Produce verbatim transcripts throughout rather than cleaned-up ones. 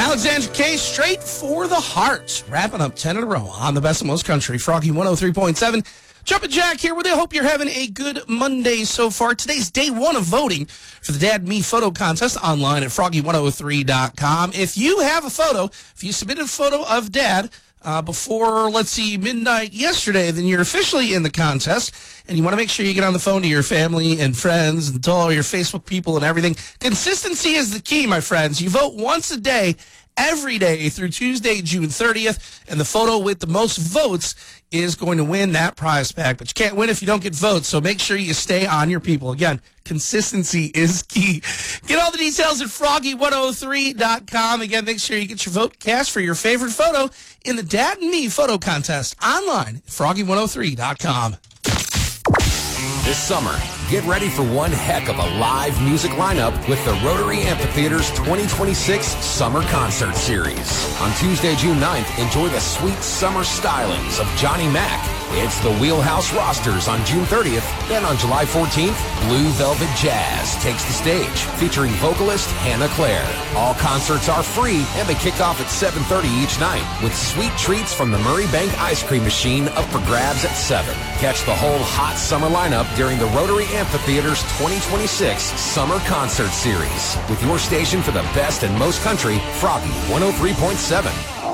Alexandra K, straight for the heart. Wrapping up ten in a row on the best of most country. Froggy one oh three point seven. Jumpin' Jack here with you. Hope you're having a good Monday so far. Today's day one of voting for the Dad Me Photo Contest online at froggy one oh three dot com. If you have a photo, if you submitted a photo of Dad uh, before, let's see, midnight yesterday, then you're officially in the contest. And you want to make sure you get on the phone to your family and friends and tell all your Facebook people and everything. Consistency is the key, my friends. You vote once a day, every day through Tuesday, June thirtieth, and the photo with the most votes is going to win that prize pack. But you can't win if you don't get votes, so make sure you stay on your people. Again, consistency is key. Get all the details at froggy one oh three dot com. Again, make sure you get your vote cast for your favorite photo in the Dad and Me Photo Contest online at froggy one oh three dot com. This summer, get ready for one heck of a live music lineup with the Rotary Amphitheater's twenty twenty-six Summer Concert Series. On Tuesday, June ninth, enjoy the sweet summer stylings of Johnny Mac. It's the Wheelhouse Rosters on June thirtieth. Then on July fourteenth, Blue Velvet Jazz takes the stage, featuring vocalist Hannah Claire. All concerts are free, and they kick off at seven thirty each night, with sweet treats from the Murray Bank Ice Cream Machine up for grabs at seven. Catch the whole hot summer lineup during the Rotary Amphitheater's twenty twenty-six Summer Concert Series, with your station for the best and most country, Froggy one oh three point seven.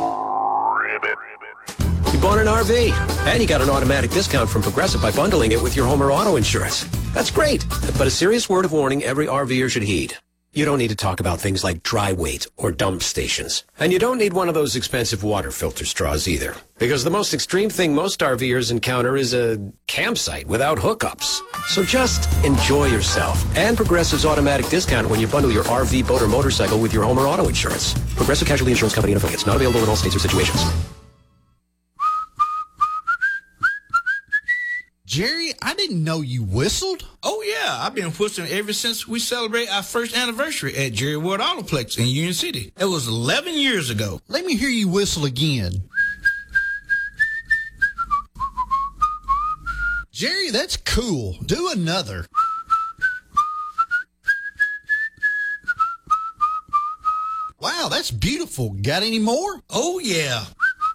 You bought an R V, and you got an automatic discount from Progressive by bundling it with your home or auto insurance. That's great, but a serious word of warning every RVer should heed. You don't need to talk about things like dry weight or dump stations. And you don't need one of those expensive water filter straws either. Because the most extreme thing most RVers encounter is a campsite without hookups. So just enjoy yourself. And Progressive's automatic discount when you bundle your R V, boat, or motorcycle with your home or auto insurance. Progressive Casualty Insurance Company and affiliates. Not available in all states or situations. Jerry, I didn't know you whistled. Oh, yeah. I've been whistling ever since we celebrated our first anniversary at Jerry Ward Autoplex in Union City. It was eleven years ago. Let me hear you whistle again. Jerry, that's cool. Do another. Wow, that's beautiful. Got any more? Oh, yeah.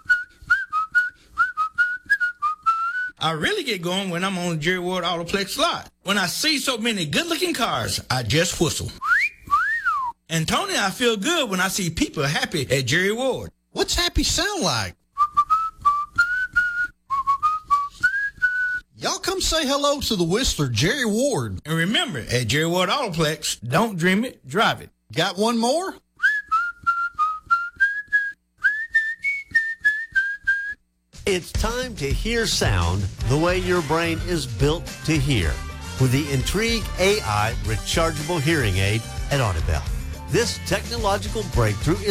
I really get going when I'm on the Jerry Ward Autoplex lot. When I see so many good-looking cars, I just whistle. And Tony, I feel good when I see people happy at Jerry Ward. What's happy sound like? Y'all come say hello to the whistler, Jerry Ward. And remember, at Jerry Ward Autoplex, don't dream it, drive it. Got one more? It's time to hear sound the way your brain is built to hear with the Intrigue A I rechargeable hearing aid at Audibel. This technological breakthrough is